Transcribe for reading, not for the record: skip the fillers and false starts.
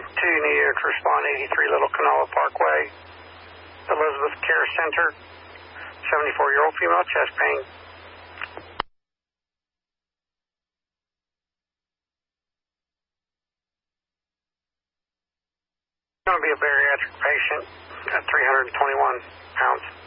2 needed to respond 83 Little Canola Parkway. Elizabeth Care Center, 74-year-old female, chest pain. Going to be a bariatric patient at 321 pounds.